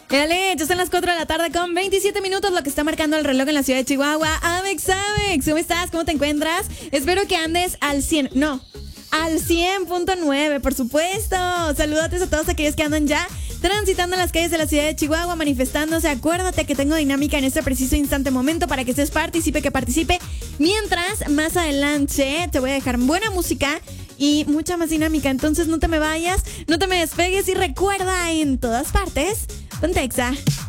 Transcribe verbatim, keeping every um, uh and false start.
Dale, ya son las cuatro de la tarde con veintisiete minutos, lo que está marcando el reloj en la ciudad de Chihuahua. Avex, Avex, ¿cómo estás? ¿Cómo te encuentras? Espero que andes al cien, no, al cien punto nueve, por supuesto. Saludotes a todos aquellos que andan ya transitando las calles de la ciudad de Chihuahua, manifestándose. Acuérdate que tengo dinámica en este preciso instante momento para que estés participe, que participe. Mientras, más adelante, te voy a dejar buena música y mucha más dinámica. Entonces no te me vayas, no te me despegues y recuerda, en todas partes, ponte Exa.